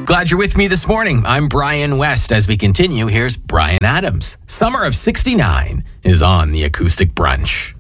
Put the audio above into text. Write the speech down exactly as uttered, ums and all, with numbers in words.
Glad you're with me this morning. I'm Brian West. As we continue, here's Brian Adams. Summer of sixty-nine is on the Acoustic Brunch.